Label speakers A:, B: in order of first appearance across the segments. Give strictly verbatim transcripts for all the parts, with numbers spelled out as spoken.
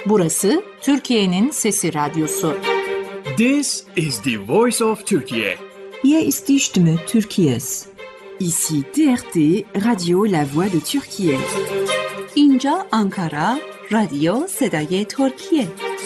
A: Burası Türkiye'nin Sesi Radyosu.
B: This is the voice of Turkey.
C: Hier ist die Stimme Türkiye's.
D: Ici T R T, Radio La Voix de Türkiye.
C: اینجا آنکارا، رادیو صدای ترکیه.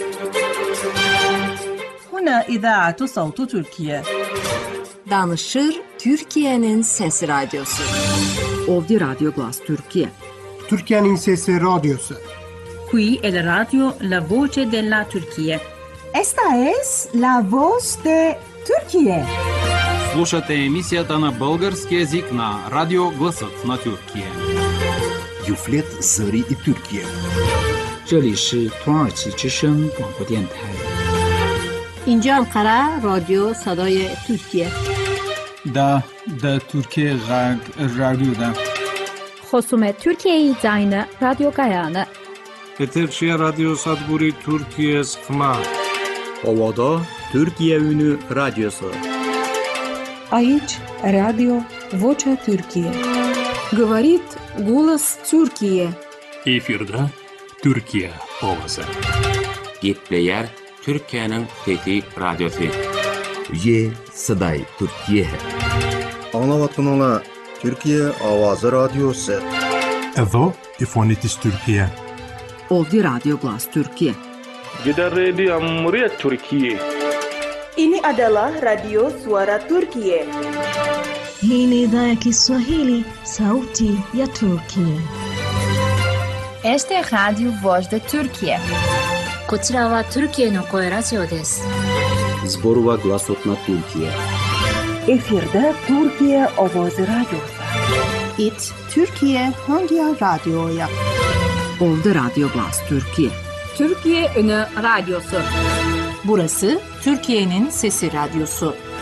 E: هنا إذاعة صوت تركيا.
A: Danışır Türkiye'nin Sesi Radyosu.
D: Ovdje Radio Glas Türkiye.
F: Türkiye'nin Sesi Radyosu.
E: Qui è la radio La Voce della Turchia.
G: Esta es La Voz de Turquía.
H: Слушате емисията на български език на Радио Гласът на Türkiye.
I: Юфлет Зари и Türkiye.
J: 这里是土耳其之声广播电台。
A: اینجا انقره رادیو صدای ترکیه.
K: دا دا ترکیه غرب رادیو دا.
L: خصوم ترکیه زاین رادیو گایانه.
M: Eterşehir Radyo Sadburi Türkiye Sıkma.
N: Ovada Türkiye Ünü Radyosu.
O: Aici Radio Vocea Türkiye.
P: Говорит голос Türkiye.
Q: Efirde Türkiye ovası.
R: Gitleyer Türkiye'nin Fethi Radyosu.
I: Ye Saday Türkiye.
S: Anlavatkanala Türkiye Avazı Radyosu.
T: Evo İfonitis Türkiye.
D: Ovdje Radio Glas Türkiye.
M: Gider Radio Cumhuriyet Türkiye.
U: Ini adalah Radio Suara Turkiye.
V: Hii ni idhaa ya Kiswahili, Sauti ya Turkiye.
W: Este es Radio Voz de Turkiye.
X: こちらはトルキエの声ラジオです。
N: Zborova Glasot na Türkiye.
G: Efirde Türkiye Ovoz Radyosu.
Y: It Türkiye Hangi Radyo'ya?
D: Ovdje Radio Glas Türkiye.
A: Türkiye Ünü Radyosu. Burası Türkiye'nin Sesi Radyosu.